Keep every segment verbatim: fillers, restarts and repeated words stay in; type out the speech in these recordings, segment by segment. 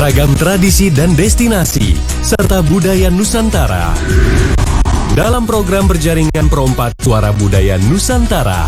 Ragam tradisi dan destinasi, serta budaya Nusantara. Dalam program berjaringan Perompak Suara Budaya Nusantara.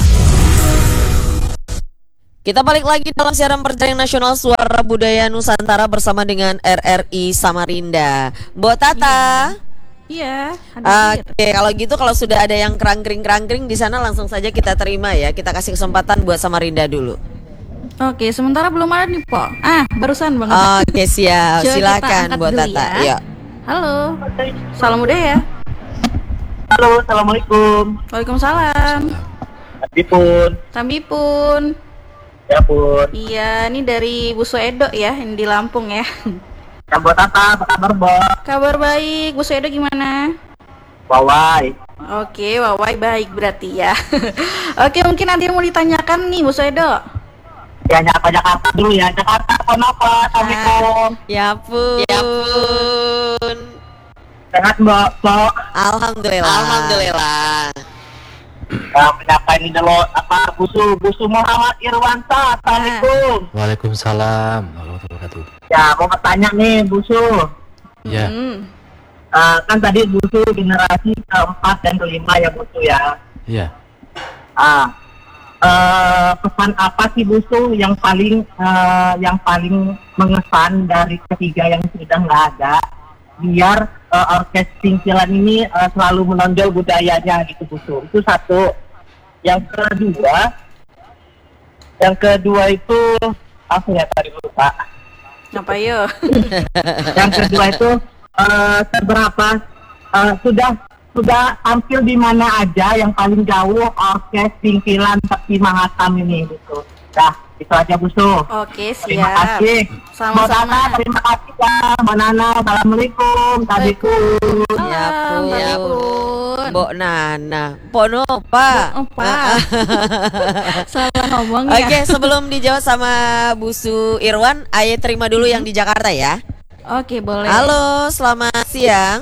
Kita balik lagi dalam siaran perjaringan nasional Suara Budaya Nusantara bersama dengan R R I Samarinda. Mbok Tata. Iya. Oke, okay, kalau gitu kalau sudah ada yang kerangkring-kerangkring di sana langsung saja kita terima ya. Kita kasih kesempatan buat Samarinda dulu. Oke, sementara belum ada nih, Po. Ah, barusan banget. Oke, siap. Silakan buat Tata. Ya. Halo. Salam budaya. Halo, assalamualaikum. Waalaikumsalam. Tambipun. Tambipun. Ya pun. Iya, ini dari Bu Suedo ya, yang di Lampung ya. Ya buat apa? Apa kabar, Bo? Kabar baik. Bu Suedo gimana? Wawai. Oke, Wawai baik berarti ya. Oke, mungkin ada yang mau ditanyakan nih Bu Suedo. Ya, nyapa Jakarta dulu ya. Jakarta, kenapa? Assalamualaikum. Ya pun. Ya pun. Sehat, Mbak? Mbak? Alhamdulillah. Alhamdulillah. Ya, menyapa ini dulu apa Busu Busu Muhammad Irwansa. Assalamualaikum. Waalaikumsalam warahmatullahi wabarakatuh. Ya, mau bertanya nih Busu. Ya. Hmm. Uh, kan tadi Busu generasi keempat dan kelima ya Busu ya. Iya. Ah. Uh, pesan apa sih Busu yang paling uh, yang paling mengesan dari ketiga yang sudah nggak ada, biar uh, orkes Singkilan ini uh, selalu menonjol budayanya gitu Busu. Itu satu. Yang kedua, yang kedua itu apa ya tadi lupa. Apa yo? Yang kedua itu uh, seberapa uh, sudah sudah tampil di mana aja yang paling jauh orkes Singkilan Sakti Mahatam ini gitu. Dah, itu aja Busu. Oke, siap. Terima kasih. Sama-sama. Terima kasih ya, Mbak Nana. Assalamualaikum. Tadikum. Ya pun. Ya pun. Mbok Nana. Mbok Nopa. Opa. Salah ngomong ya. Oke, sebelum dijawab sama Busu Irwan, Aye terima dulu yang di Jakarta ya. Oke, boleh. Halo, selamat siang.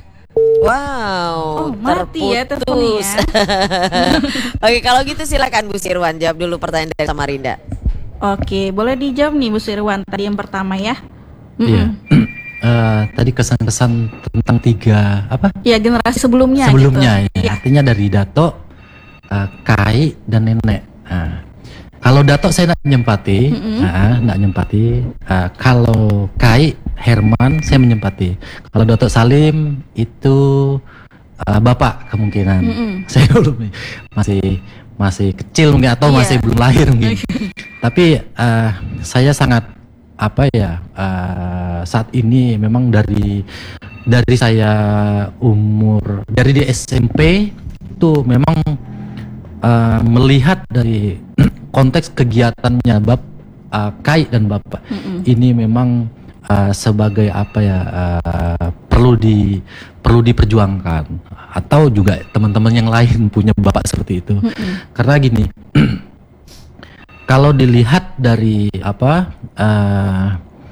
Wow, Oh, mati ya terputus. teleponnya. Oke, kalau gitu silakan Bu Sirwan jawab dulu pertanyaan dari Samarinda. Oke, boleh dijawab nih Bu Sirwan tadi yang pertama ya. Iya. Uh, tadi kesan-kesan tentang tiga apa? Ya, generasi sebelumnya. Sebelumnya gitu. ya. Artinya dari Dato, uh, Kai dan Nenek. Nah, kalau Dato saya tidak menyempati, Mm-hmm. nah, tidak menyempati. Uh, kalau Kai, Herman saya menyempati. Kalau Dato Salim itu uh, bapak kemungkinan. Mm-hmm. Saya belum masih masih kecil mungkin atau Yeah. masih belum lahir mungkin. Tapi uh, saya sangat apa ya uh, saat ini memang dari dari saya umur dari di S M P itu memang uh, melihat dari konteks kegiatannya bab uh, Kai dan bapak Mm-mm. ini memang uh, sebagai apa ya uh, perlu di perlu diperjuangkan atau juga teman-teman yang lain punya bapak seperti itu. Mm-mm. Karena gini kalau dilihat dari apa uh,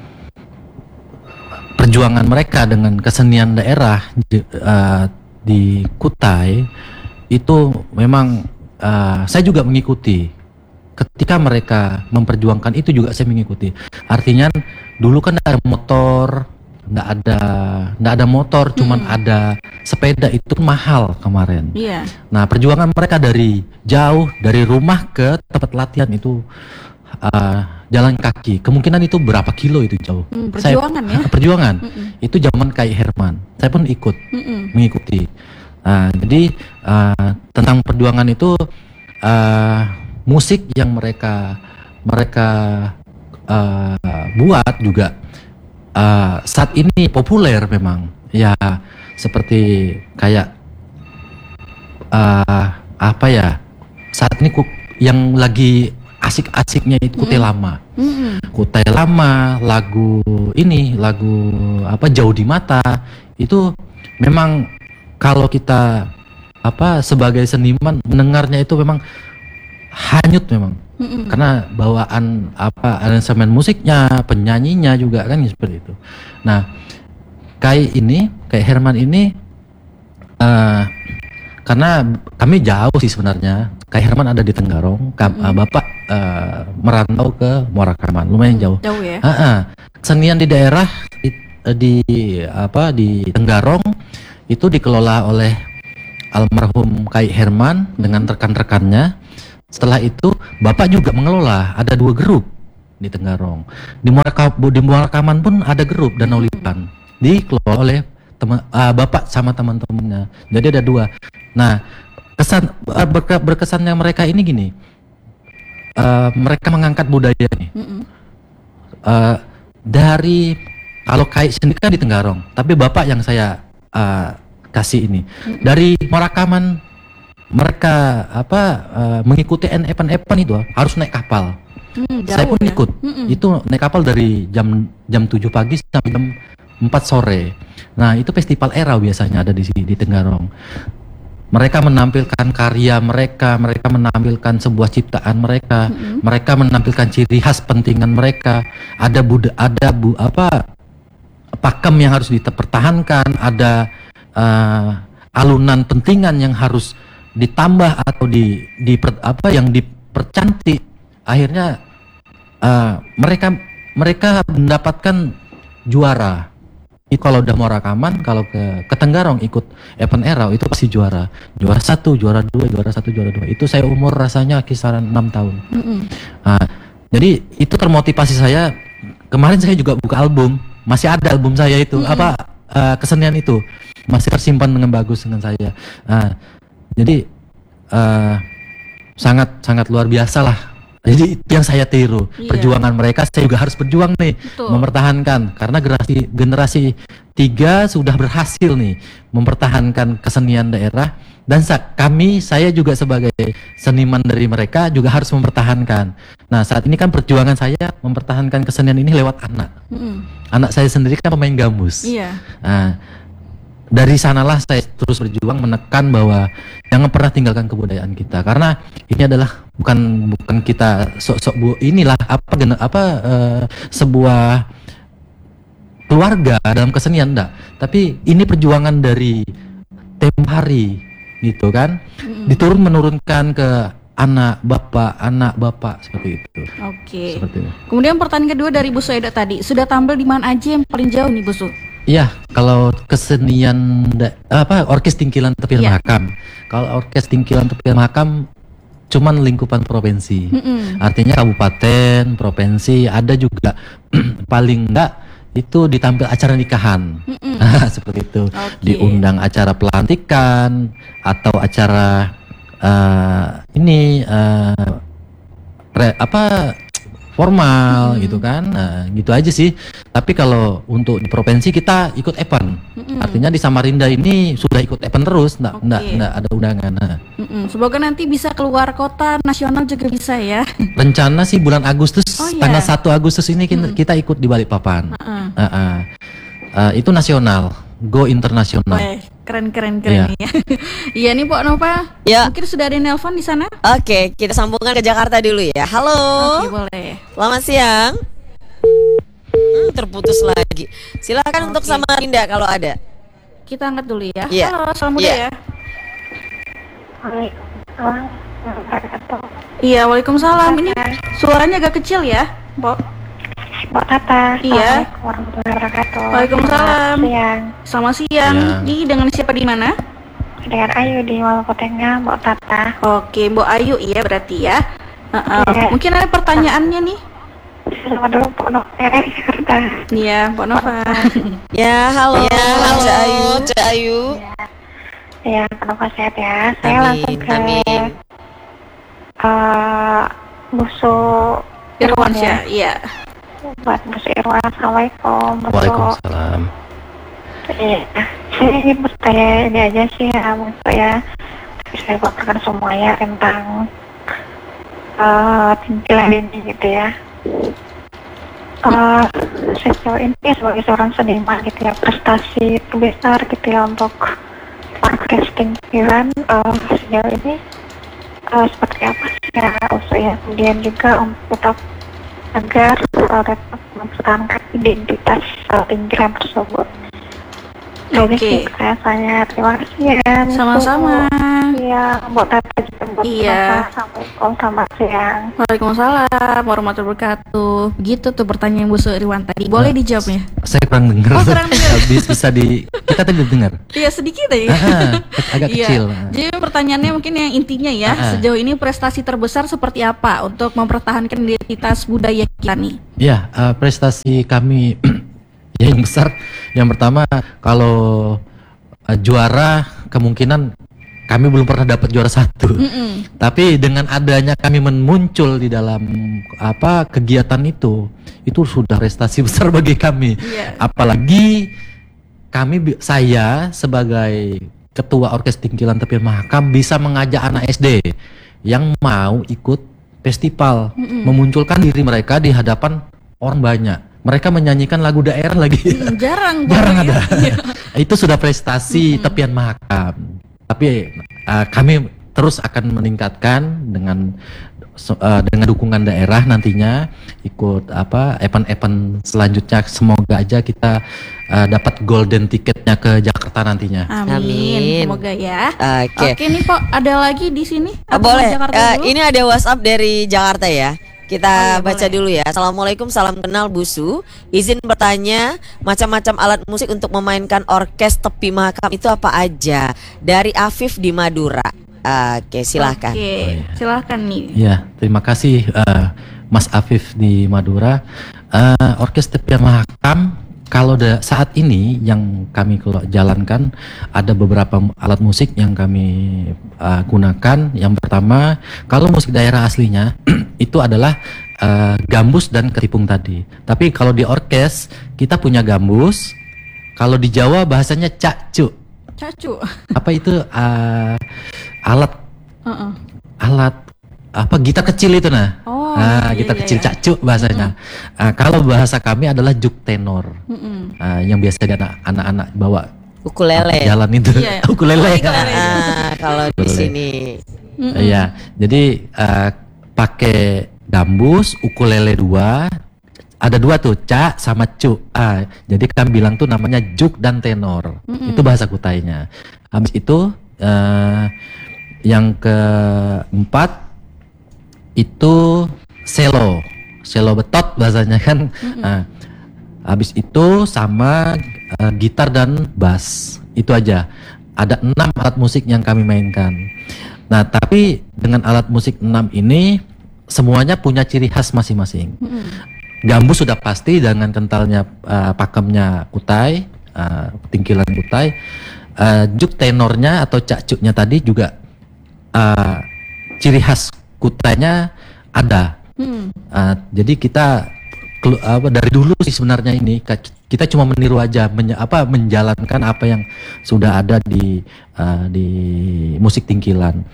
perjuangan mereka dengan kesenian daerah di, uh, di Kutai itu memang uh, saya juga mengikuti. Ketika mereka memperjuangkan itu juga saya mengikuti. Artinya dulu kan ada motor, nggak ada nggak ada motor, cuman Hmm. ada sepeda itu mahal kemarin. Iya. Nah perjuangan mereka dari jauh dari rumah ke tempat latihan itu uh, jalan kaki. Kemungkinan itu berapa kilo itu jauh. Hmm, perjuangan saya, ya? Perjuangan. Mm-mm. Itu zaman Kai Herman. Saya pun ikut Mm-mm. mengikuti. Nah, jadi uh, tentang perjuangan itu uh, musik yang mereka mereka uh, buat juga uh, saat ini populer memang ya seperti kayak uh, apa ya saat ini ku, yang lagi asik-asiknya itu Kutai Lama. Mm-mm. Kutai Lama, lagu ini, lagu apa Jauh di Mata itu memang kalau kita apa sebagai seniman mendengarnya itu memang hanyut memang. Mm-mm. Karena bawaan apa aransemen musiknya, penyanyinya juga kan seperti itu. Nah, Kai ini, Kai Herman ini uh, karena kami jauh sih sebenarnya. Kai Herman ada di Tenggarong, kam- Mm-hmm. uh, Bapak uh, merantau ke Muara Karman, lumayan jauh. Jauh ya. Uh-uh. kesenian di daerah di, di apa di Tenggarong itu dikelola oleh almarhum Kai Herman dengan rekan-rekannya. Setelah itu Bapak juga mengelola, ada dua grup di Tenggarong. Di Muara, di Muara Kaman pun ada grup Danau Lipan, dikelola oleh teman, uh, Bapak sama teman-temannya. Jadi ada dua. Nah, kesan uh, berke, berkesannya mereka ini gini, uh, mereka mengangkat budaya nih. Uh, dari kalau Kai sendiri kan di Tenggarong, tapi Bapak yang saya uh, kasih ini dari Muara Kaman, mereka apa uh, mengikuti event-event itu harus naik kapal. Hmm, saya pun ya? ikut. Mm-mm. Itu naik kapal dari jam jam tujuh pagi sampai jam empat sore. Nah, itu festival era biasanya ada di sini di Tenggarong. Mereka menampilkan karya mereka, mereka menampilkan sebuah ciptaan mereka, mm-hmm. mereka menampilkan ciri khas pentingan mereka. Ada buda, ada bu apa pakem yang harus dipertahankan, ada uh, alunan pentingan yang harus ditambah atau di, di per, apa yang dipercantik. Akhirnya uh, mereka mereka mendapatkan juara. Itu kalau udah Muara Kaman, kalau ke, ke Tenggarong ikut event era itu pasti juara. Juara satu, juara dua, juara satu, juara dua. Itu saya umur rasanya kisaran enam tahun. Mm-hmm. Nah, jadi itu termotivasi saya. Kemarin saya juga buka album, masih ada album saya itu, mm-hmm. apa uh, kesenian itu masih tersimpan dengan bagus dengan saya. Nah, jadi uh, sangat sangat luar biasa lah. Jadi itu yang saya tiru, iya. Perjuangan mereka saya juga harus berjuang nih. Betul. Mempertahankan, karena generasi generasi tiga sudah berhasil nih mempertahankan kesenian daerah, dan sa- kami saya juga sebagai seniman dari mereka juga harus mempertahankan. Nah, saat ini kan perjuangan saya mempertahankan kesenian ini lewat anak. Mm-hmm. Anak saya sendiri kan pemain gambus. Iya. Nah, dari sanalah saya terus berjuang menekan bahwa jangan pernah tinggalkan kebudayaan kita, karena ini adalah bukan bukan kita sok-sok bu inilah apa apa uh, sebuah keluarga dalam kesenian, enggak, tapi ini perjuangan dari tempo hari gitu kan, mm-hmm. diturun menurunkan ke anak bapak anak bapak seperti itu. Oke. Seperti itu. Kemudian pertanyaan kedua dari Bu Sueda tadi, sudah tampil di mana aja yang paling jauh nih Bu Su? Iya, kalau kesenian da, apa orkes Tingkilan Tepir ya. Mahakam. Kalau orkes Tingkilan Tepir Mahakam cuman lingkupan provinsi. Mm-mm. Artinya kabupaten, provinsi, ada juga paling enggak itu ditampil acara nikahan. Seperti itu. Okay. Diundang acara pelantikan atau acara uh, ini uh, re, apa formal, hmm. gitu kan, nah, gitu aja sih. Tapi kalau untuk di provinsi kita ikut event, hmm. artinya di Samarinda ini sudah ikut event terus, nggak okay. nggak nggak ada undangan. Nah. Hmm. Semoga nanti bisa keluar kota, nasional juga bisa ya. Rencana sih bulan Agustus, oh, tanggal yeah. satu Agustus ini kita, hmm. kita ikut di Balikpapan. Uh-uh. Uh-uh. Uh, itu nasional, go internasional. Oh, keren keren keren ya. Iya nih Pak Nova. Ya. Mungkin sudah ada nelpon di sana. Oke, kita sambungkan ke Jakarta dulu ya. Halo. Oke, boleh. Selamat siang. Hmm, terputus lagi. Silakan okay. untuk Samarinda kalau ada. Kita angkat dulu ya. ya. Halo, selamat muda ya. ya. Waalaikumsalam. Iya, waalaikumsalam. Ini suaranya agak kecil ya, Mbak. Mbak Tata. Iya. Warahmatullahi wabarakatuh. Waalaikumsalam. Siang. Selamat siang. Ya. Ini dengan siapa di mana? Dengan Ayu di Malapotengah, Mbak Tata. Oke, Mbak Ayu ya berarti ya. Uh-uh. Ya. Mungkin ada pertanyaannya nih. Selamat dulu Mbak Nova dari Jakarta. Iya, Mbak Nova. Ya, halo. Ya, halo Cak Ayu. Cak Ayu. Ya, Mbak Nova sehat ya. Saya amin, langsung ke amin. Uh, Busu Irwansyah. Iya. Buat Busu Irwan, Assalamualaikum. Waalaikumsalam. Iya, saya ingin bertanya ini aja sih ya, maksud saya saya paparkan semuanya tentang uh, Tingkilan ini gitu ya. Uh, sejauh ini sebagai seorang seniman gitu ya, prestasi terbesar gitu ya untuk orkes Tingkilan uh, sejauh ini uh, seperti apa sih ya usaha, kemudian juga untuk tetap agar uh, tetap mempertahankan identitas uh, Tingkilan tersebut. Oke. Okay. Saya tanya terima kasih ya. Sama-sama. Ya, Mbak Tata juga Iya. Assalamualaikum, selamat siang. Waalaikumsalam warahmatullahi wabarakatuh. Begitu tuh pertanyaan Bu Irwan tadi. Boleh Nah, dijawabnya? Saya kurang dengar. Oh, kurang dengar. Habis bisa di kita tadi dengar. Iya sedikit aja. Ah, agak Iya. kecil. Jadi pertanyaannya mungkin yang intinya ya, Ah. sejauh ini prestasi terbesar seperti apa untuk mempertahankan identitas budaya kita nih? Ya, eh, prestasi kami ya yang besar. Yang pertama kalau eh, juara kemungkinan kami belum pernah dapat juara satu. Mm-mm. Tapi dengan adanya kami muncul di dalam apa kegiatan itu, itu sudah prestasi besar bagi kami. Iya. Apalagi kami bi- saya sebagai ketua orkes Tingkilan Tepian Mahakam bisa mengajak anak S D yang mau ikut festival, memunculkan diri mereka di hadapan orang banyak. Mereka menyanyikan lagu daerah lagi. Mm, jarang Jarang banget ada. ya. Itu sudah prestasi Tepian Mahakam. Tapi uh, kami terus akan meningkatkan dengan so- uh, dengan dukungan daerah nantinya ikut apa event-event selanjutnya. Semoga aja kita uh, dapat golden ticketnya ke Jakarta nantinya. Amin. Amin. Semoga ya. Oke. Oke nih Pok, ada lagi di sini? Ah, Atau boleh. Jakarta Eh, dulu? ini ada WhatsApp dari Jakarta ya. Kita Oh iya, baca boleh. dulu ya. Assalamualaikum, salam kenal Busu. Izin bertanya, macam-macam alat musik untuk memainkan orkes Tepi Mahakam itu apa aja? Dari Afif di Madura. Oke, silahkan. Oke, silahkan nih. Ya, terima kasih uh, Mas Afif di Madura. Uh, orkes Tepian Mahakam kalau da- saat ini yang kami kelo- jalankan ada beberapa m- alat musik yang kami uh, gunakan. Yang pertama, kalau musik daerah aslinya itu adalah uh, gambus dan ketipung tadi. Tapi kalau di orkes kita punya gambus. Kalau di Jawa bahasanya cakcu. Cacu. Apa itu uh, alat Heeh. alat apa gitar kecil itu nah. Oh, Nah, iya, gitar iya, kecil iya. cakcuk bahasanya. Ah, kalau bahasa kami adalah juk tenor. Mm-mm. Ah, yang biasa di anak- anak-anak bawa Ukulele. jalan itu. Iya. Ukulele. Ukulele. Ah, kalau di Ukulele. sini. Mm-mm. Iya. Jadi ah, pakai gambus, ukulele dua. Ada dua tuh, ca sama cu. Ah, jadi kami bilang tuh namanya juk dan tenor. Itu bahasa Kutainya. Habis itu eh, yang keempat itu selo, selo betot bahasanya kan. Nah, habis itu sama eh, gitar dan bass, itu aja. Ada enam alat musik yang kami mainkan. Nah, tapi dengan alat musik enam ini semuanya punya ciri khas masing-masing. Gambus sudah pasti dengan kentalnya eh, pakemnya Kutai, eh, tingkilan Kutai. Eh, juk tenornya atau cakcuknya tadi juga eh, ciri khas Kutainya ada. Hmm. Uh, jadi kita kelu- apa, dari dulu sih sebenarnya ini ka- kita cuma meniru aja, menye- apa menjalankan apa yang sudah ada di uh, di musik tingkilan.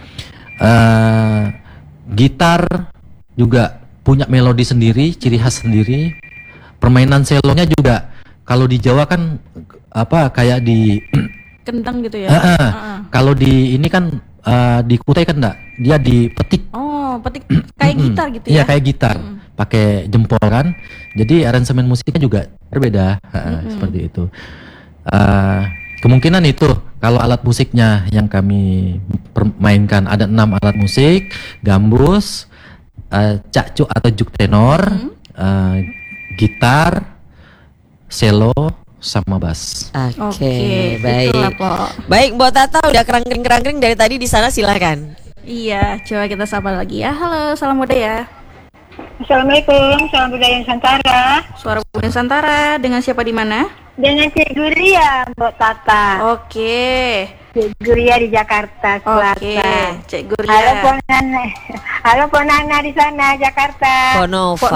Uh, gitar juga punya melodi sendiri, ciri khas sendiri. Permainan selonya juga kalau di Jawa kan apa kayak di Kentang gitu ya. Ah, ah. Heeh. kalau di ini kan uh, di Kutai kan enggak, dia dipetik. Oh, petik kayak Mm-mm. gitar gitu Iya ya. kayak gitar, pakai jempol kan. Jadi aransemen musiknya juga berbeda, ha, seperti itu. Uh, kemungkinan itu kalau alat musiknya yang kami permainkan ada enam alat musik: gambus, uh, cakcuk atau juk tenor, uh, gitar, selo, sama bass. Oke, Oke, baik. itulah, Pok. Baik, Mbak Tata udah kerangkring-kerangkring dari tadi di sana, silahkan. Iya, coba kita sapa lagi ya. Halo, salam budaya. Assalamualaikum, salam budaya Nusantara. Suara Bunda Nusantara dengan siapa di mana? Dengan Cik Guria, Mbak Tata. Oke. Cik Guria di Jakarta Oke, Selatan. Cek Halo Guria. Ponana, halo Ponana di sana Jakarta. Ponova.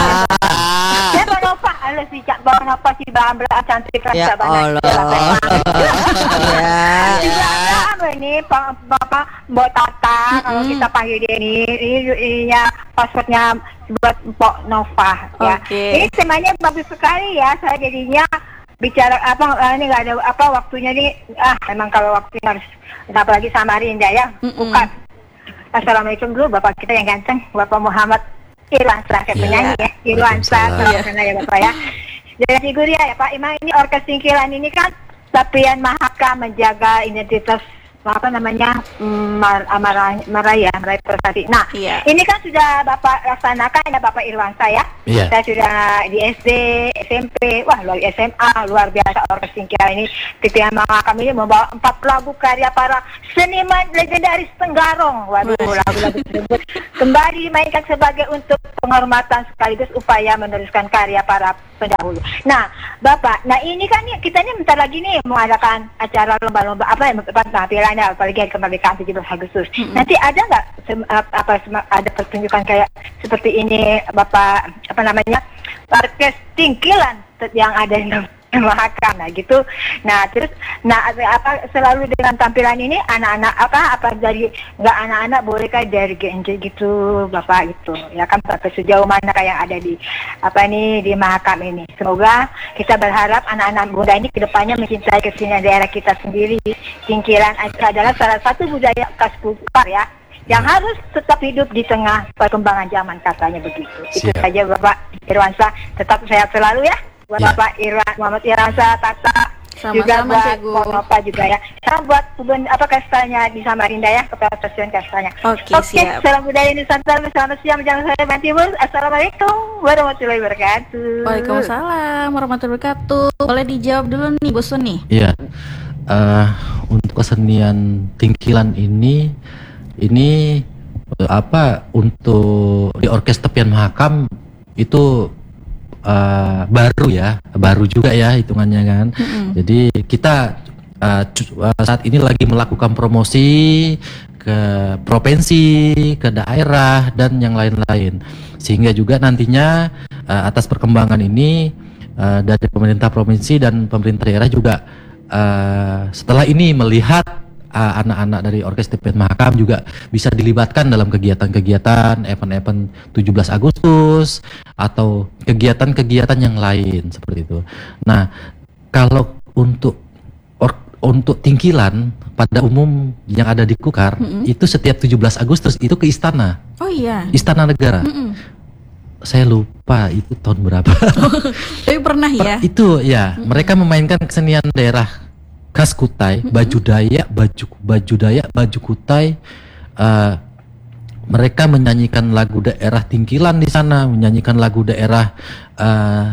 Ya Ponova, halo si Cak Ponova si Bambla cantik Ya rasa banget. Allah. Ya. Juga ini Pak Bapak Mbak Tata, kalau kita panggil dia ini, ini, ini ya passwordnya buat Mbak Nova ya. Oke. Ini temanya bagus sekali ya, saya jadinya bicara apa eh, ini nggak ada apa waktunya nih, ah memang kalau waktunya harus apalagi sama Rinda ya. Mm-mm. Bukan. Assalamualaikum dulu Bapak kita yang ganteng, Bapak Muhammad Irwansyah, kayak Iya. penyanyi ya. Irwansyah, Waalaikumsalam. salam kenal ya Bapak ya. Jadi Cik Guria ya Pak, emang ini orkes Tingkilan ini kan Tepian Mahakam menjaga identitas apa namanya mm, mar, maraya, maraya, maraya prestasi. Nah, Iya. ini kan sudah Bapak laksanakan ya Bapak Irwansa ya. Iya. Saya sudah di S D, S M P, wah luar S M A, luar biasa orkes Tingkilan ini. Titian Mahakam ini membawa empat lagu karya para seniman legendaris Tenggarong. Waduh, lagu-lagu tersebut kembali dimainkan sebagai untuk penghormatan sekaligus upaya meneruskan karya para pendahulu. Nah, Bapak, nah ini kan nih, kita ini bentar lagi nih mengadakan acara lomba-lomba apa yang tampilannya apalagi hari kemerdekaan tujuh belas Agustus. Mm-hmm. Nanti ada nggak sem- apa sem- ada pertunjukan kayak seperti ini Bapak apa namanya? Orkes Tingkilan yang ada di Mahakam, nah gitu. Nah terus, nah apa selalu dengan tampilan ini anak-anak apa apa dari nggak anak-anak bolehkah dari G N J gitu Bapak gitu ya kan sampai sejauh mana kayak ada di apa nih di Mahakam ini. Semoga kita berharap anak-anak muda ini kedepannya mencintai kesenian daerah kita sendiri. Tingkilan adalah salah satu budaya khas Kupar ya yang harus tetap hidup di tengah perkembangan zaman katanya begitu. Itu Siap. saja Bapak Irwansa, tetap sehat selalu ya. Buat Ya. Bapak Irwan, Muhammad Irwansa, Tata, Sama-sama, juga buat Cikgu. Nova juga ya. Salam buat Kuben, apa kastanya di Samarinda ya, Kepala Stasiun Kastanya. Oke, siap. salam budaya Nusantara, selamat siang, jangan saya Bantibur. Assalamualaikum warahmatullahi wabarakatuh. Waalaikumsalam warahmatullahi wabarakatuh. Boleh dijawab dulu nih Bu Sun nih. Iya. Eh, untuk kesenian Tingkilan ini ini eh, apa untuk di orkes Tepian Mahakam itu eh, baru ya, baru juga ya hitungannya kan. Mm-mm. Jadi kita eh, cu- eh, saat ini lagi melakukan promosi ke provinsi, ke daerah dan yang lain-lain. Sehingga juga nantinya eh, atas perkembangan ini eh, dari pemerintah provinsi dan pemerintah daerah juga eh, setelah ini melihat uh, anak-anak dari Orkes Tepian Mahakam juga bisa dilibatkan dalam kegiatan-kegiatan event-event tujuh belas Agustus atau kegiatan-kegiatan yang lain seperti itu. Nah, kalau untuk or- untuk Tingkilan pada umum yang ada di Kukar Mm-mm. itu setiap tujuh belas Agustus itu ke istana, Oh iya. Istana Negara. Mm-mm. Saya lupa itu tahun berapa. Tapi pernah ya. Per- itu ya, mereka memainkan kesenian daerah khas Kutai, baju Dayak, baju baju Dayak, baju Kutai. eh, mereka menyanyikan lagu daerah Tingkilan di sana, menyanyikan lagu daerah eh,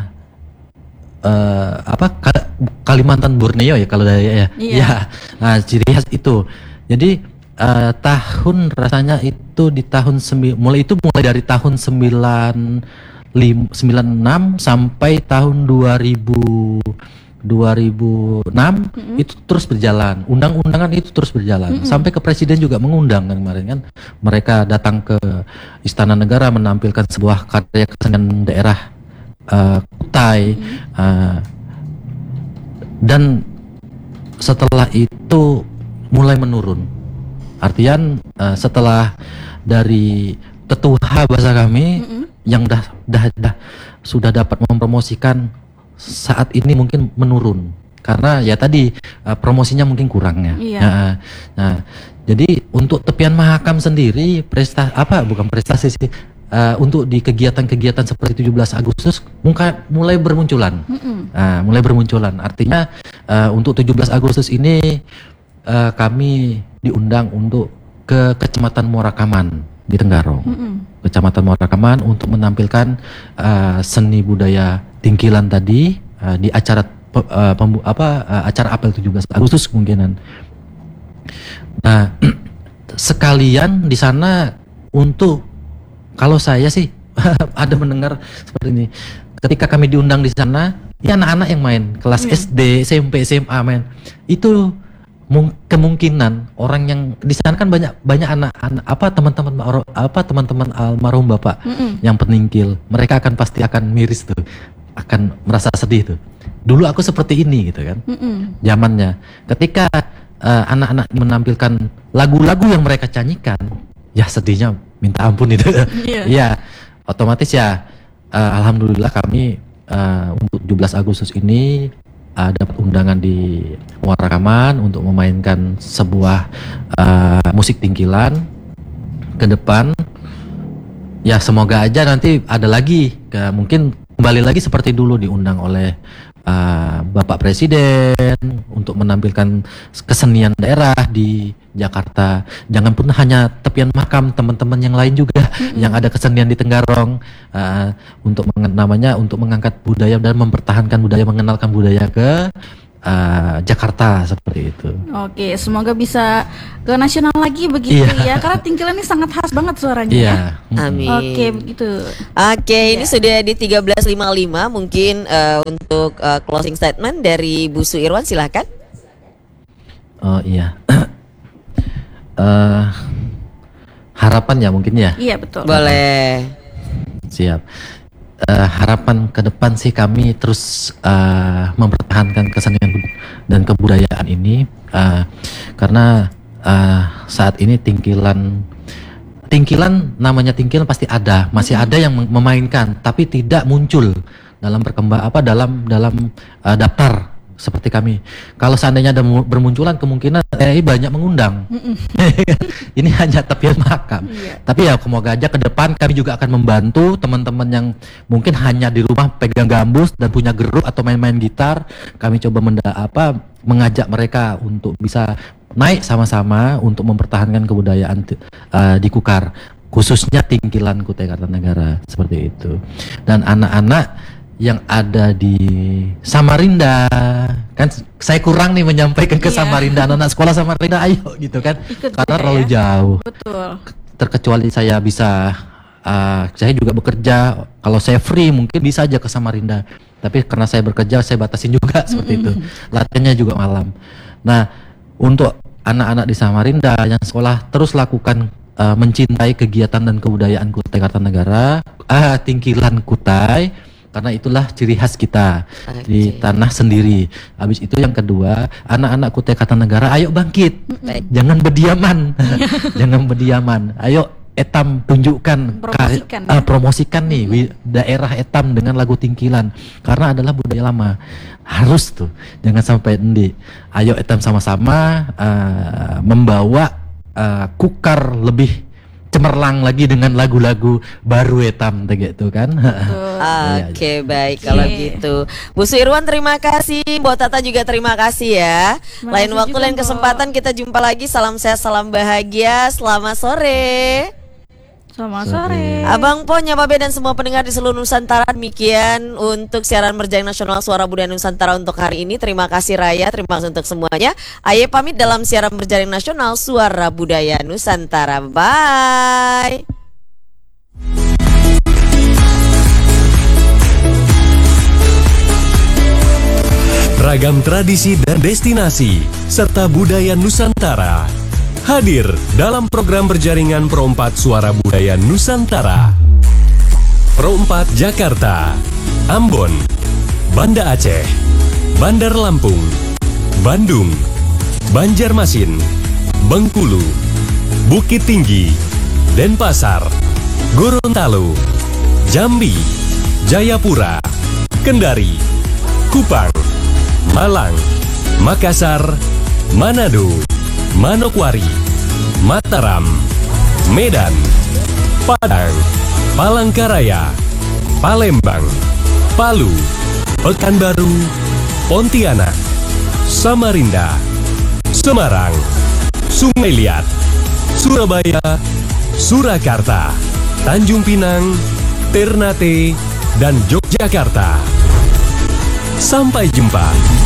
eh, apa Ka- Kalimantan Borneo ya kalau Dayak ya. Iya. Ya, nah, ciri khas itu. Jadi eh, tahun rasanya itu di tahun sembi- mulai itu mulai dari tahun sembilan lim- sembilan enam sampai tahun dua ribu dua ribu enam itu terus berjalan. Undang-undangan itu terus berjalan. Sampai ke presiden juga mengundang kan kemarin kan. Mereka datang ke Istana Negara menampilkan sebuah karya kesenian daerah eh, Kutai. eh, dan setelah itu mulai menurun. Artian eh, setelah dari Tetuha bahasa kami yang dah, dah dah sudah dapat mempromosikan saat ini mungkin menurun karena ya tadi eh, promosinya mungkin kurang ya. Iya. Nah, nah, jadi untuk Tepian Mahakam sendiri prestasi apa bukan prestasi sih eh, untuk di kegiatan-kegiatan seperti tujuh belas Agustus muka, mulai bermunculan. Mm-mm. Nah, mulai bermunculan. Artinya eh, untuk tujuh belas Agustus ini eh, kami diundang untuk ke Kecamatan Muarakaman di Tenggarong. Mm-mm. Kecamatan Muarakaman untuk menampilkan eh, seni budaya Tingkilan tadi eh, di acara pe- eh, pembu- apa eh, acara apel tujuh belas Agustus kemungkinan. Nah, sekalian di sana untuk kalau saya sih ada mendengar seperti ini. Ketika kami diundang di sana, ya anak-anak yang main kelas S D, S M P, S M A main. Itu mung- kemungkinan orang yang di sana kan banyak banyak anak-anak apa teman-teman maro- apa teman-teman almarhum Bapak Mm-mm. yang peningkil. Mereka akan pasti akan miris tuh. Akan merasa sedih tuh. Dulu aku seperti ini gitu kan. Mm-mm. Zamannya ketika eh, anak-anak menampilkan lagu-lagu yang mereka nyanyikan, ya sedihnya minta ampun itu. Iya. Iya, otomatis ya eh, alhamdulillah kami eh, untuk tujuh belas Agustus ini eh, dapat undangan di Muarakaman untuk memainkan sebuah eh, musik Tingkilan ke depan. Ya semoga aja nanti ada lagi ke, mungkin kembali lagi seperti dulu diundang oleh uh, Bapak Presiden untuk menampilkan kesenian daerah di Jakarta. Jangan pun hanya tepian makam, teman-teman yang lain juga mm-hmm. yang ada kesenian di Tenggarong uh, untuk meng- namanya untuk mengangkat budaya dan mempertahankan budaya, mengenalkan budaya ke uh, Jakarta seperti itu. Oke, semoga bisa ke nasional lagi begitu Iya. ya. Karena Tingkilan ini sangat khas banget suaranya Iya. ya. Mm-mm. Amin. Oke, begitu. Oke, ini Ya. sudah di tiga belas lima puluh lima. Mungkin uh, untuk uh, closing statement dari Bu Su Irwan, silakan. Oh iya. uh, harapan ya mungkin ya. Iya, betul. Boleh. Siap. Uh, harapan ke depan sih kami terus uh, mempertahankan kesenian bud- dan kebudayaan ini uh, karena uh, saat ini Tingkilan Tingkilan namanya Tingkilan pasti ada, masih ada yang mem- memainkan tapi tidak muncul dalam perkembang apa dalam dalam uh, daftar seperti kami. Kalau seandainya ada mu- bermunculan kemungkinan eh banyak mengundang. Ini hanya tepian makam. Iya. Tapi ya semoga aja ke depan kami juga akan membantu teman-teman yang mungkin hanya di rumah pegang gambus dan punya geruk atau main-main gitar. Kami coba menda apa mengajak mereka untuk bisa naik sama-sama untuk mempertahankan kebudayaan uh, di Kukar, khususnya Tingkilan Kutai Kartanegara seperti itu. Dan anak-anak yang ada di Samarinda, kan saya kurang nih menyampaikan ke Iya. Samarinda, anak-anak sekolah Samarinda ayo gitu kan, Ikut karena juga terlalu ya. jauh. Betul. Terkecuali saya bisa, uh, saya juga bekerja, kalau saya free mungkin bisa aja ke Samarinda, tapi karena saya bekerja saya batasin juga seperti itu, latihannya juga malam. Nah untuk anak-anak di Samarinda yang sekolah terus lakukan uh, mencintai kegiatan dan kebudayaan Kutai Kartanegara, ah Tingkilan Kutai. Karena itulah ciri khas kita di Oke. tanah sendiri. Habis itu yang kedua, anak-anak Kutai Kartanegara, ayo bangkit, Baik. jangan berdiaman, jangan berdiaman. Ayo Etam tunjukkan, Promosikan, ka- ya. uh, promosikan nih wi- daerah Etam dengan lagu Tingkilan, karena adalah budaya lama. Harus tuh, jangan sampai endi. Ayo Etam sama-sama uh, membawa uh, Kukar lebih cemerlang lagi dengan lagu-lagu baru Etam gitu kan. Oke, baik kalau Oke. gitu. Bu Su Irwan terima kasih, Mbak Tata juga terima kasih ya. Terima Lain kasih waktu, juga, lain Mbak. kesempatan kita jumpa lagi. Salam sehat, salam bahagia. Selamat sore. Selamat sore. Abang Po, Nyababe dan semua pendengar di seluruh Nusantara, demikian untuk siaran Berjaring Nasional Suara Budaya Nusantara untuk hari ini. Terima kasih Raya, terima kasih untuk semuanya. Aye pamit dalam siaran Berjaring Nasional Suara Budaya Nusantara. Bye. Ragam tradisi dan destinasi serta budaya Nusantara hadir dalam program berjaringan Pro empat Suara Budaya Nusantara. Pro empat Jakarta, Ambon, Banda Aceh, Bandar Lampung, Bandung, Banjarmasin, Bengkulu, Bukit Tinggi, Denpasar, Gorontalo, Jambi, Jayapura, Kendari, Kupang, Malang, Makassar, Manado, Manokwari, Mataram, Medan, Padang, Palangkaraya, Palembang, Palu, Pekanbaru, Pontianak, Samarinda, Semarang, Sungai Liat, Surabaya, Surakarta, Tanjung Pinang, Ternate, dan Yogyakarta. Sampai jumpa.